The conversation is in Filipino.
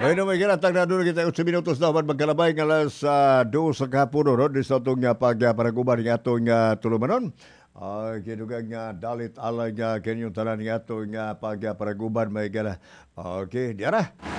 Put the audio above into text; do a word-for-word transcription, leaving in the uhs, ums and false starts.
Bueno, may kinatag na doon kita sa minutos na magkalabay nga alas uh, do sa kapuno ron di sa itong uh, pagparaguban ng atong uh, tulumanon. Uh, kinugang nga dalit alay nga kanyang tanan ng atong uh, pagparaguban may gana. Okay, diara.